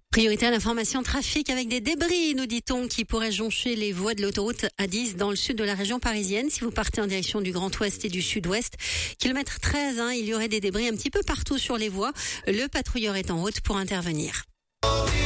Priorité à l'information trafic avec des débris, nous dit-on, qui pourraient joncher les voies de l'autoroute A10 dans le sud de la région parisienne. Si vous partez en direction du Grand Ouest et du Sud-Ouest, kilomètre 13, il y aurait des débris un petit peu partout sur les voies. Le patrouilleur est en route pour intervenir.